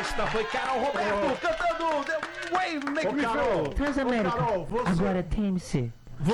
Esta foi Carol Roberto cantando The Way You Make Me Feel. Transamérica. Carol, Agora TMC.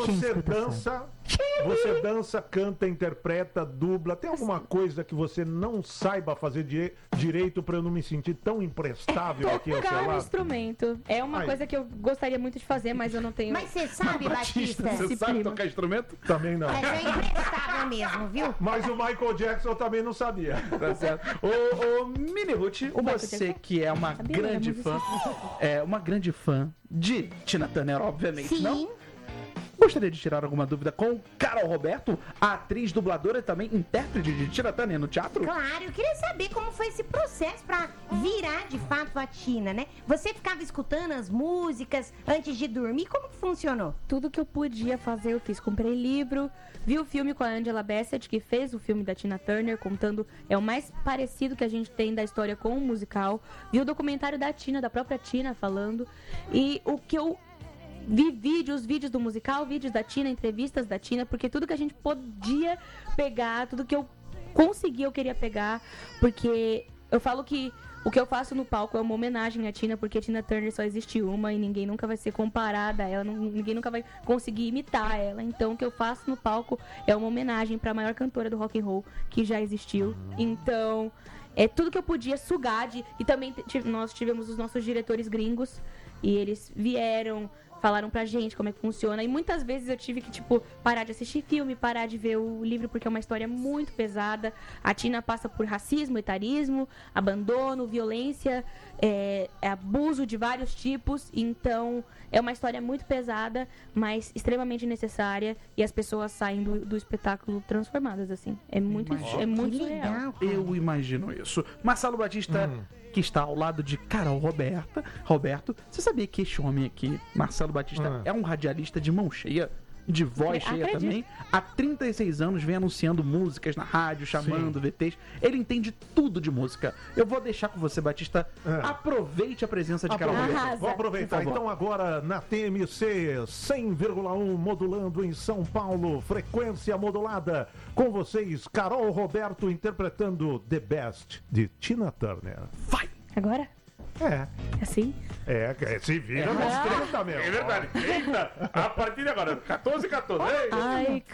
Você dança, canta, interpreta, dubla. Tem alguma coisa que você não saiba fazer direito pra eu não me sentir tão imprestável aqui ao seu Tocar um lado? instrumento. É uma coisa que eu gostaria muito de fazer, mas eu não tenho. Mas você sabe, Batista? Você sabe tocar instrumento? Também não. Mas é imprestável mesmo, viu? Mas o Michael Jackson eu também não sabia. Tá certo. Ô, Mini Ruth, você que é uma Sabia, grande era fã, uma grande fã de Tina Turner, obviamente, Sim. não? Gostaria de tirar alguma dúvida com Carol Roberto, a atriz, dubladora e também intérprete de Tina Turner no teatro? Claro, eu queria saber como foi esse processo pra virar de fato a Tina, né? Você ficava escutando as músicas antes de dormir? Como que funcionou? Tudo que eu podia fazer, eu fiz. Comprei livro, vi o filme com a Angela Bassett, que fez o filme da Tina Turner, contando, é o mais parecido que a gente tem da história com o musical. Vi o documentário da Tina, da própria Tina, falando. E o que eu vi vídeos do musical, vídeos da Tina, entrevistas da Tina, porque tudo que a gente podia pegar, tudo que eu conseguia, eu queria pegar, porque eu falo que o que eu faço no palco é uma homenagem à Tina, porque a Tina Turner só existe uma e ninguém nunca vai ser comparada a ela, ninguém nunca vai conseguir imitar ela. Então o que eu faço no palco é uma homenagem para a maior cantora do rock and roll que já existiu. Então é tudo que eu podia sugar e também nós tivemos os nossos diretores gringos e eles vieram, falaram pra gente como é que funciona. E muitas vezes eu tive que, parar de assistir filme, parar de ver o livro, porque é uma história muito pesada. A Tina passa por racismo, etarismo, abandono, violência, abuso de vários tipos. Então, é uma história muito pesada, mas extremamente necessária. E as pessoas saem do espetáculo transformadas, assim. É muito Que real. legal. Eu imagino isso. Marcelo Batista, que está ao lado de Carol Roberto, você sabia que este homem aqui, Marcelo Batista, é um radialista de mão cheia, de voz cheia Acredito. também? Há 36 anos vem anunciando músicas na rádio, chamando VTs. Ele entende tudo de música. Eu vou deixar com você, Batista. Aproveite a presença de Carol Roberto. Arrasa. Vou aproveitar Por favor. então agora na TMC 100,1 modulando em São Paulo, frequência modulada. Com vocês, Carol Roberto interpretando The Best de Tina Turner. Vai! Agora? É, Assim? se vira nos 30, meu. É verdade. Eita! A partir de agora, 14. Ai,